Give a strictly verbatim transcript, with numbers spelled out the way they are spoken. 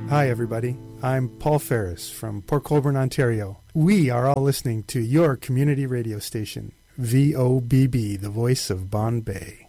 Hi, everybody. I'm Paul Ferris from Port Colborne, Ontario. We are all listening to your community radio station, V O B B, the voice of Bonne Bay.